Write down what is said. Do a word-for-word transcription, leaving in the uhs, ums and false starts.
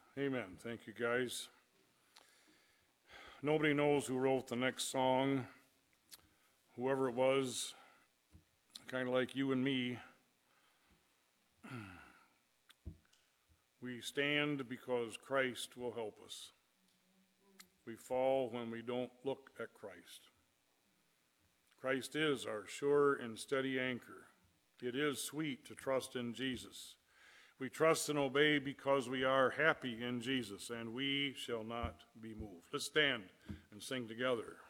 Amen. Thank you, guys. Nobody knows who wrote the next song. Whoever it was, kind of like you and me, we stand because Christ will help us. We fall when we don't look at Christ. Christ is our sure and steady anchor. It is sweet to trust in Jesus. We trust and obey because we are happy in Jesus, and we shall not be moved. Let's stand and sing together.